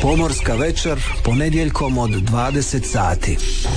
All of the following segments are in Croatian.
Pomorska večer, ponedjeljkom od 20 sati.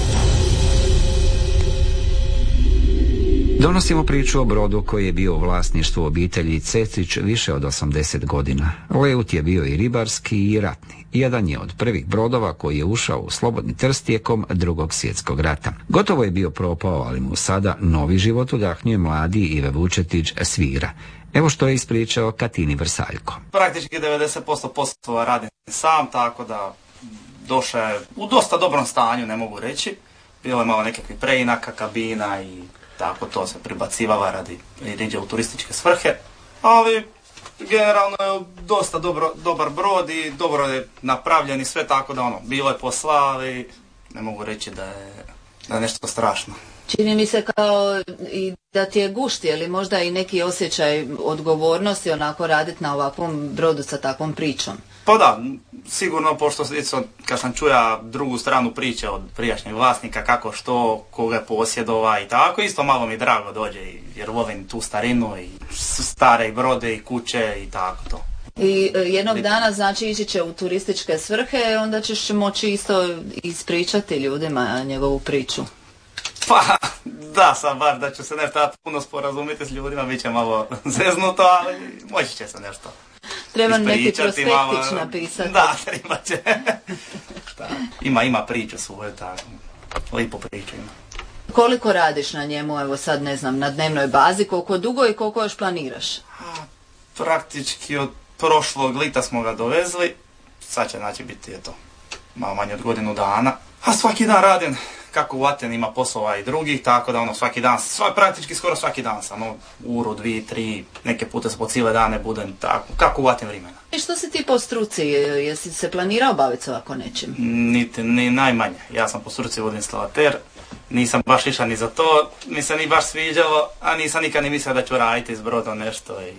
Donosimo priču o brodu koji je bio u vlasništvu obitelji Cecić više od 80 godina. Leut je bio i ribarski i ratni. Jedan je od prvih brodova koji je ušao u slobodni Trst tijekom Drugog svjetskog rata. Gotovo je bio propao, ali mu sada novi život udahnjuje mladi Ive Vučetić svira. Evo što je ispričao Katini Vrsaljko. Praktički 90% poslova radim sam, tako da došao je u dosta dobrom stanju, ne mogu reći. Bilo je malo nekakvih preinaka, kabina i tako to se pribacivala radi riđe u turističke svrhe. Ali generalno je dosta dobar brod i dobro je napravljen i sve, tako da bilo je posla, ali ne mogu reći da je nešto strašno. Čini mi se kao i da ti je gušti, ali možda i neki osjećaj odgovornosti onako raditi na ovakvom brodu sa takvom pričom. Pa da, sigurno, pošto kad sam čuja drugu stranu priče od prijašnjeg vlasnika, kako što, koga je posjedova i tako, isto malo mi drago dođe, jer volim tu starinu i stare brode i kuće i tako to. I jednog dana, znači, ići će u turističke svrhe, onda ćeš moći isto ispričati ljudima njegovu priču. Pa, da, sam bar da ću se nešto puno sporazumiti s ljudima, bit će malo zeznuto, ali moći će se nešto. Treba neki prospektić napisati. Da, treba će. Ima priču svoju, tako. Lipo priču ima. Koliko radiš na njemu, evo sad ne znam, na dnevnoj bazi, koliko dugo i koliko još planiraš? Praktički od prošlog lita smo ga dovezli, sad će znači biti malo manje od godinu dana. A svaki dan radim, kako u Ateni ima poslova i drugih, tako da svaki dan, praktički skoro svaki dan sam, uru, 2, 3, neke pute po cijele dane budem tako, kako u Ateni vremena. I što si ti po struci, jesi se planirao baviti ovako nečim? Ni najmanje, ja sam po struci vodoinstalater, nisam baš išao ni za to, mi se ni baš sviđalo, a nisam nikad ni mislio da ću raditi s brodom nešto i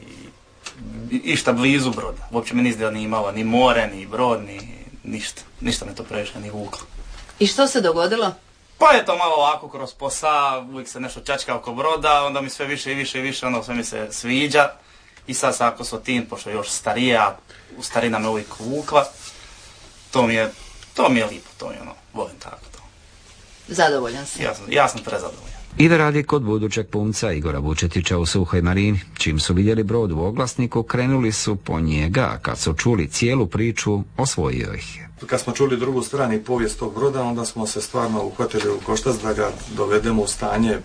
išta blizu broda. Uopće me nizda ni imalo, ni more, ni brod, ni ništa me to previše ni vuklo. I što se dogodilo? Pa je to malo ovako kroz posao, uvijek se nešto čačka oko broda, onda mi sve više i više, sve mi se sviđa. I sad ako su tim, pošto je još starija, starina me uvijek vukla, to mi je lipo, to mi je volim tako to. Zadovoljan si? Ja sam prezadovoljan. Ive radi kod budućeg pumca Igora Vučetića u Suhoj Marini. Čim su vidjeli brod u oglasniku, krenuli su po njega, a kad su čuli cijelu priču, osvojio ih je. Kad smo čuli drugu stranu i povijest tog broda, onda smo se stvarno uhvatili u koštac da ga dovedemo u stanje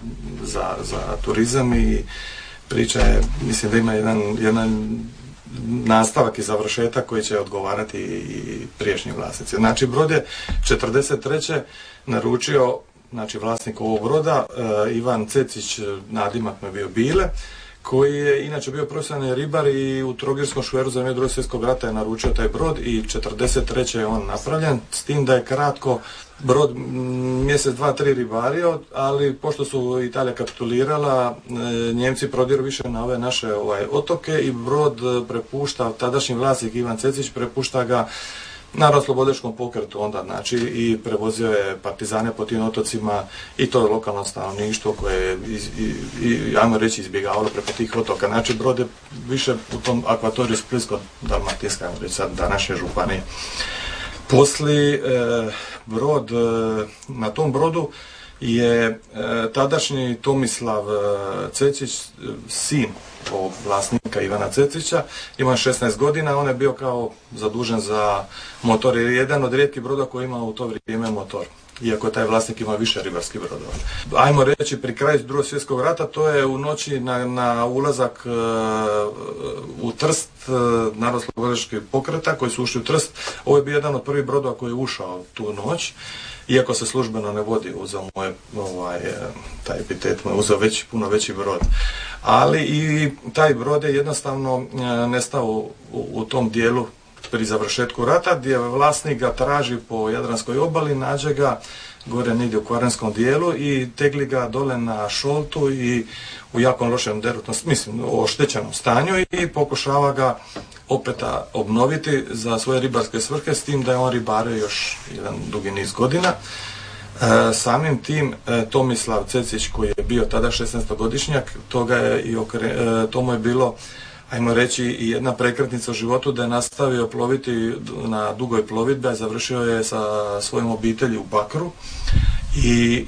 za turizam i priča je, mislim da ima jedan nastavak i završetak koji će odgovarati i prijašnji vlasnici. Znači, brod je 43. naručio, znači vlasnik ovog broda, Ivan Cecić, nadimak mu je bio Bile, koji je inače bio profesionalni ribar i u Trogirskom škveru za vrijeme Drugog svjetskog rata je naručio taj brod i 43. je on napravljen, s tim da je kratko brod mjesec, 2, 3 ribario, ali pošto su Italija kapitulirala, Njemci prodiru više na ove naše otoke i brod prepušta, tadašnji vlasnik Ivan Cecić prepušta ga Narodnooslobodilačkom pokretu onda, znači, i prevozio je partizane po tim otocima i to je lokalno stanovništvo koje je, ajmo reći, izbjegavalo preko tih otoka. Znači, brod je više u tom akvatoriju Splitsko-dalmatinska, ajmo reći sad današnje županije. Poslije brod, na tom brodu je tadašnji Tomislav Cecić, sin ovog vlasnika Ivana Cecića, ima 16 godina, on je bio kao zadužen za motor, jer je jedan od rijetkih broda koji ima u to vrijeme motor, iako je taj vlasnik ima više ribarskih brodova. Ajmo reći, pri kraju Drugog svjetskog rata, to je u noći na ulazak u Trst Narodnooslobodilačkih pokreta koji su ušli u Trst. Ovo je bio jedan od prvih brodova koji je ušao tu noć, iako se službeno ne vodi, uzeo mu je taj epitet, mu je uzeo puno veći brod. Ali i taj brod je jednostavno nestao u tom dijelu pri završetku rata, gdje vlasnik ga traži po Jadranskoj obali, nađe ga gore negdje u kvarenskom dijelu i tegli ga dole na šoltu i u jako lošem oštećenom stanju i pokušava ga opet obnoviti za svoje ribarske svrhe, s tim da je on ribario još jedan dugi niz godina. Samim tim Tomislav Cecić, koji je bio tada 16-godišnjak, to mu je bilo ajmo reći, i jedna prekretnica u životu, da je nastavio ploviti na dugoj plovidbi, a završio je sa svojom obitelji u Bakru i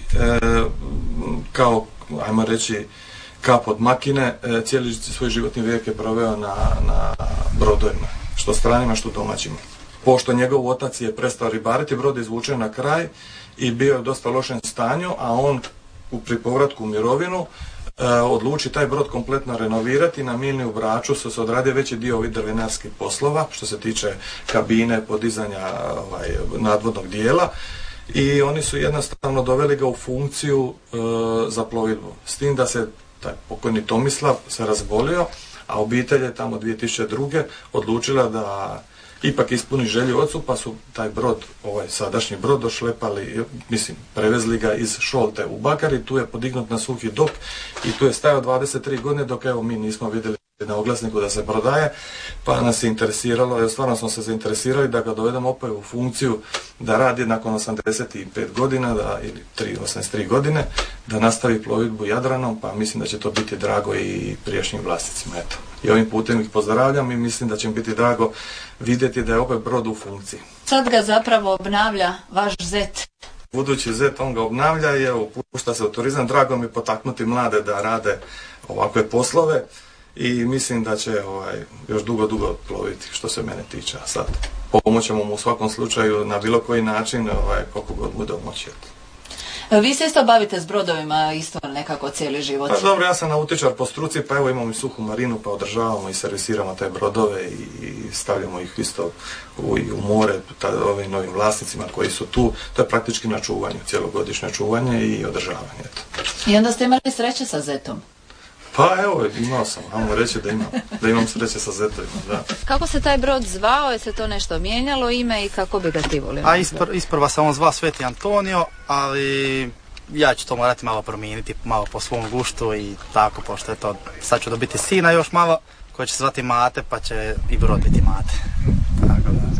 kao, ajmo reći, kap od makine, cijeli svoj životni vijek je proveo na brodovima, što stranima, što domaćima. Pošto njegov otac je prestao ribariti, brod je izvučen na kraj i bio je u dosta lošem stanju, a on pri povratku u mirovinu odluči taj brod kompletno renovirati. Na milni u Braču se odradio veći dio ovih drvenarskih poslova, što se tiče kabine, podizanja nadvodnog dijela, i oni su jednostavno doveli ga u funkciju za plovidbu. S tim da se taj pokojni Tomislav se razbolio, a obitelj je tamo 2002. odlučila da ipak ispuni želju ocu, pa su taj brod, ovaj sadašnji brod, došlepali, prevezli ga iz Šolte u Bakar i tu je podignut na suhi dok i tu je stajao 23 godine dok evo mi nismo vidjeli na oglasniku da se prodaje, pa nas je interesiralo, jer stvarno smo se zainteresirali da ga dovedemo opet u funkciju da radi nakon 85 godina ili 83 godine, da nastavi plovidbu Jadranom, pa mislim da će to biti drago i prijašnjim vlasnicima. Eto. I ovim putem ih pozdravljam i mislim da će im biti drago vidjeti da je opet brod u funkciji. Sad ga zapravo obnavlja vaš zet. Budući zet, on ga obnavlja i evo, pušta se u turizam. Drago mi potaknuti mlade da rade ovakve poslove i mislim da će još dugo ploviti što se mene tiče. A sad pomoćemo mu u svakom slučaju na bilo koji način koliko god bude moći. Vi se isto bavite s brodovima isto nekako cijeli život? Pa dobro, ja sam nautičar po struci, pa evo imamo i suhu marinu, pa održavamo i servisiramo te brodove i stavljamo ih isto u more ovim novim vlasnicima koji su tu. To je praktički na čuvanju, cijelogodišnje čuvanje i održavanje. Eto. I onda ste imali sreće sa zetom? Pa evo, imao sam, ajmo reći da imam sreće sa zetovima, da. Kako se taj brod zvao, je se to nešto mijenjalo ime i kako bi ga ti volio? Isprva se on zvao Sveti Antonio, ali ja ću to morati malo promijeniti, malo po svom guštu i tako, pošto je to, sad ću dobiti sina još malo, koji će se zvati Mate, pa će i brod biti Mate. Tako da.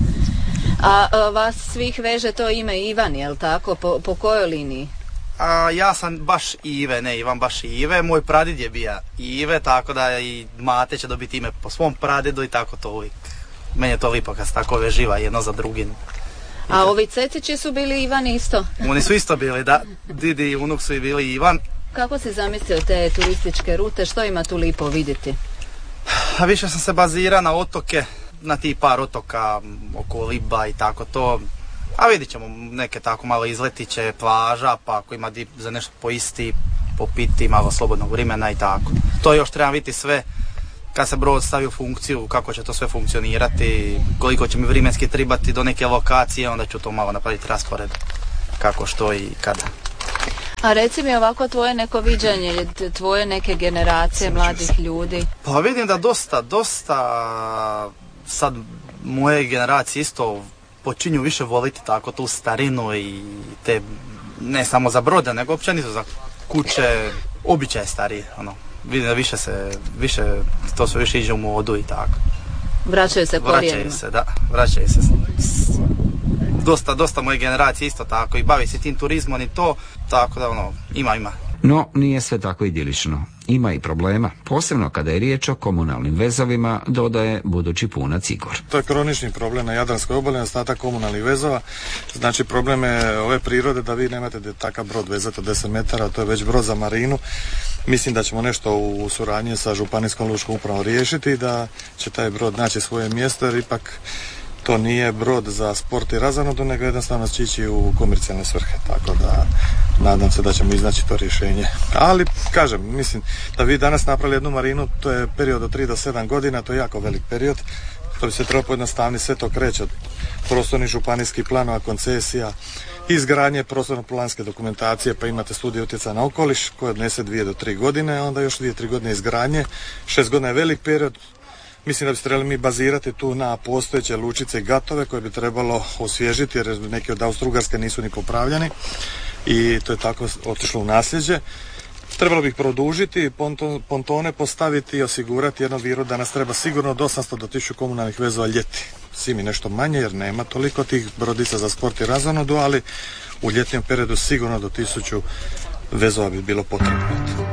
A vas svih veže to ime Ivan, jel tako? Po kojoj liniji? Ja sam baš Ive, ne Ivan, baš Ive. Moj pradid je bio Ive, tako da i Mate će dobiti ime po svom pradedu i tako to uvijek. Meni je to lipo kad se tako veživa jedno za drugim. A ovi Cecići su bili Ivan isto? Oni su isto bili, da. Didi i unuk su i bili Ivan. Kako si zamislio te turističke rute? Što ima tu lipo vidjeti? A više sam se bazirao na otoke, na tih par otoka oko Liba i tako to. A vidit ćemo neke tako malo izletiće, plaža, pa ako ima za nešto poisti, popiti, malo slobodnog vremena i tako. To još treba vidjeti sve kad se brod stavi u funkciju, kako će to sve funkcionirati, koliko će mi vremenski tribati do neke lokacije, onda ću to malo napraviti raspored kako, što i kada. A reci mi ovako tvoje neko viđanje, tvoje neke generacije mladih ljudi? Pa vidim da dosta sad moje generacije isto počinju više voliti tako tu starinu i te, ne samo za brode, nego općenito za kuće, običaje starije, vidim da više, to sve više iđe u modu i tako. Vraćaju se korijenima. Vraćaju se. Dosta moje generacije isto tako i bavi se tim turizmom i to, tako da ima. No, nije sve tako idilično. Ima i problema, posebno kada je riječ o komunalnim vezovima, dodaje budući punac Igor. To je kronični problem na Jadranskoj obali, nedostatak komunalnih vezova. Znači problem je ove prirode da vi nemate da takav brod vezati od 10 metara, to je već brod za marinu. Mislim da ćemo nešto u suradnji sa Županijskom lučkom upravom riješiti i da će taj brod naći svoje mjesto, jer ipak to nije brod za sport i razonodu, nego jednostavno će ići u komercijalne svrhe, tako da nadam se da ćemo iznaći to rješenje. Ali, kažem, mislim da vi danas napravili jednu marinu, to je period od 3 do 7 godina, to je jako velik period, to bi se trebalo pojednostavniti, sve to kreće od prostornih županijskih planova, koncesija, izgradnje prostorno-planske dokumentacije, pa imate studiju utjecaja na okoliš koja odnese 2 do 3 godine, a onda još 2-3 godine izgradnje, 6 godina je velik period. Mislim da bi se trebali mi bazirati tu na postojeće lučice i gatove koje bi trebalo osvježiti, jer neki od Austro-Ugarske nisu ni popravljani i to je tako otišlo u nasljeđe. Trebalo bi ih produžiti, pontone postaviti i osigurati jedno viru da nas treba sigurno od 800 do 1000 komunalnih vezova ljeti. Simi nešto manje jer nema toliko tih brodica za sport i razonodu, ali u ljetnom periodu sigurno do 1000 vezova bi bilo potrebno.